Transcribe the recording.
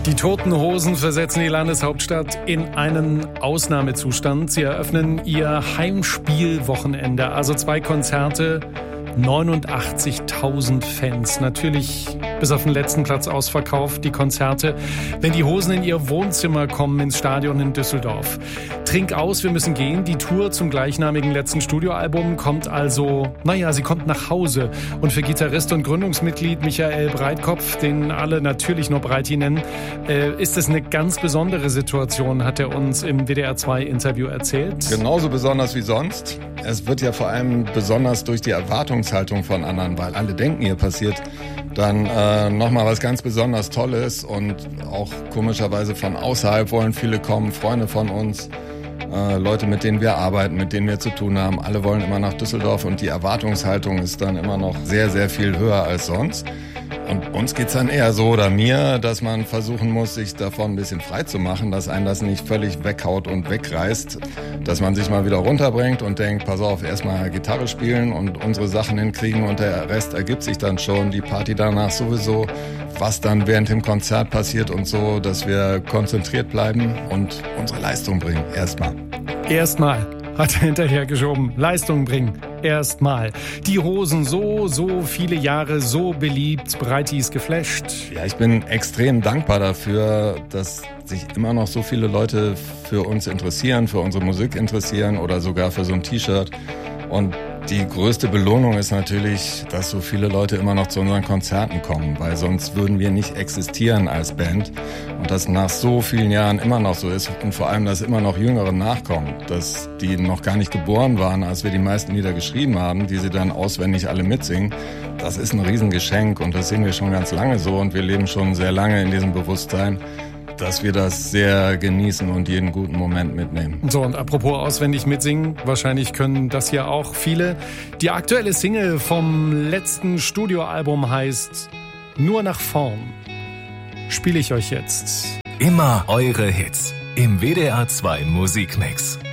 Die Toten Hosen versetzen die Landeshauptstadt in einen Ausnahmezustand. Sie eröffnen ihr Heimspielwochenende, also 2 Konzerte, 89.000 Fans. Natürlich bis auf den letzten Platz ausverkauft, die Konzerte, wenn die Hosen in ihr Wohnzimmer kommen ins Stadion in Düsseldorf. Trink aus, wir müssen gehen. Die Tour zum gleichnamigen letzten Studioalbum kommt also, sie kommt nach Hause. Und für Gitarrist und Gründungsmitglied Michael Breitkopf, den alle natürlich nur Breiti nennen, ist es eine ganz besondere Situation, hat er uns im WDR2-Interview erzählt. Genauso besonders wie sonst. Es wird ja vor allem besonders durch die Erwartungshaltung von anderen, weil alle denken, hier passiert dann nochmal was ganz besonders Tolles und auch komischerweise von außerhalb wollen viele kommen, Freunde von uns, Leute, mit denen wir arbeiten, mit denen wir zu tun haben. Alle wollen immer nach Düsseldorf und die Erwartungshaltung ist dann immer noch sehr, sehr viel höher als sonst. Und uns geht's dann eher so, oder mir, dass man versuchen muss, sich davon ein bisschen frei zu machen, dass einen das nicht völlig weghaut und wegreißt, dass man sich mal wieder runterbringt und denkt, pass auf, erstmal Gitarre spielen und unsere Sachen hinkriegen und der Rest ergibt sich dann schon, die Party danach sowieso, was dann während dem Konzert passiert und so, dass wir konzentriert bleiben und unsere Leistung bringen, erstmal. Erstmal, hat er hinterhergeschoben, Leistung bringen. Erstmal. Die Hosen so viele Jahre so beliebt, Breiti ist geflasht. Ja, ich bin extrem dankbar dafür, dass sich immer noch so viele Leute für uns interessieren, für unsere Musik interessieren oder sogar für so ein T-Shirt. Und die größte Belohnung ist natürlich, dass so viele Leute immer noch zu unseren Konzerten kommen, weil sonst würden wir nicht existieren als Band. Und das nach so vielen Jahren immer noch so ist und vor allem, dass immer noch Jüngere nachkommen, dass die noch gar nicht geboren waren, als wir die meisten Lieder geschrieben haben, die sie dann auswendig alle mitsingen. Das ist ein Riesengeschenk und das sehen wir schon ganz lange so und wir leben schon sehr lange in diesem Bewusstsein, dass wir das sehr genießen und jeden guten Moment mitnehmen. So, und apropos auswendig mitsingen, wahrscheinlich können das ja auch viele. Die aktuelle Single vom letzten Studioalbum heißt Nur nach vorn. Spiele ich euch jetzt. Immer eure Hits im WDR 2 Musikmix.